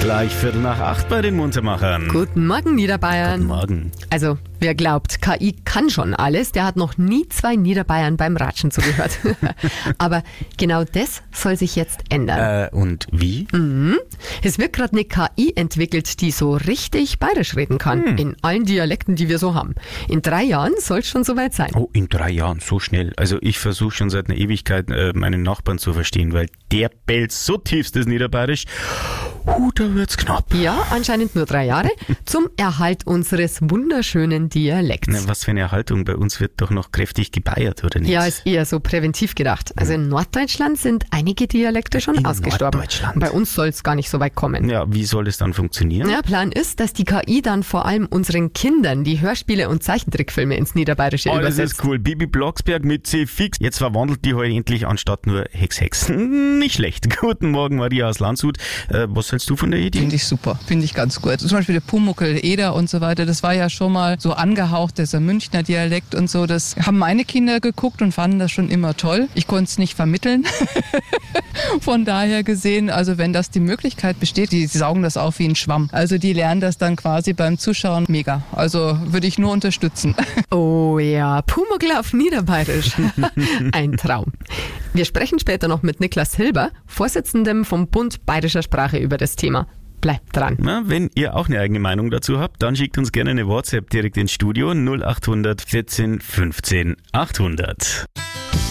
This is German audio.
Gleich 7:45 bei den Muntermachern. Guten Morgen, Niederbayern. Guten Morgen. Also, wer glaubt, KI kann schon alles, der hat noch nie 2 Niederbayern beim Ratschen zugehört. Aber genau das soll sich jetzt ändern. Und wie? Es wird gerade eine KI entwickelt, die so richtig bayerisch reden kann. In allen Dialekten, die wir so haben. In 3 Jahren soll es schon soweit sein. Oh, in 3 Jahren, so schnell. Also ich versuche schon seit einer Ewigkeit, meinen Nachbarn zu verstehen, weil der bellt so tiefstes Niederbayerisch. Da wird's knapp. Ja, anscheinend nur 3 Jahre zum Erhalt unseres wunderschönen Dialekts. Na, was für eine Erhaltung. Bei uns wird doch noch kräftig gebeiert, oder nicht? Ja, ist eher so präventiv gedacht. Also in Norddeutschland sind einige Dialekte schon In ausgestorben. Norddeutschland? Bei uns soll es gar nicht so weit kommen. Ja, wie soll es dann funktionieren? Ja, Plan ist, dass die KI dann vor allem unseren Kindern die Hörspiele und Zeichentrickfilme ins Niederbayerische Das übersetzt. ist cool. Bibi Blocksberg mit C fix. Jetzt verwandelt die heute endlich anstatt nur Hex. Nicht schlecht. Guten Morgen, Maria aus Landshut. Was hältst du von der Idee? Finde ich super, finde ich ganz gut. Zum Beispiel der Pumuckl, Eder und so weiter, das war ja schon mal so angehaucht, dieser Münchner Dialekt und so. Das haben meine Kinder geguckt und fanden das schon immer toll. Ich konnte es nicht vermitteln. Von daher gesehen, also wenn das die Möglichkeit besteht, die saugen das auf wie ein Schwamm. Also die lernen das dann quasi beim Zuschauen mega. Also würde ich nur unterstützen. Oh ja, Pumuckl auf Niederbayerisch. Ein Traum. Wir sprechen später noch mit Niklas Hilber, Vorsitzendem vom Bund Bayerischer Sprache, über das Thema. Bleibt dran. Na, wenn ihr auch eine eigene Meinung dazu habt, dann schickt uns gerne eine WhatsApp direkt ins Studio 0800 14 15 800.